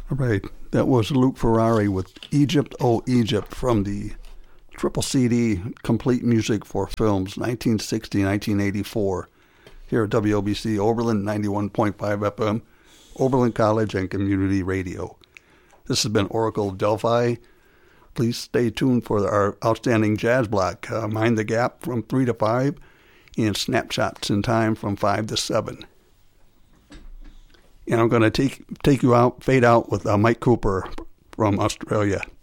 All right, that was Luke Ferrari with Egypt, Oh Egypt from the triple CD Complete Music for Films 1960-1984 here at WOBC Oberlin 91.5 FM, Oberlin College and Community Radio. This has been Oracle of Delphi. Please stay tuned for our outstanding jazz block, Mind the Gap from 3 to 5 and Snapshots in Time from 5 to 7. And I'm going to take you out, fade out with Mike Cooper from Australia.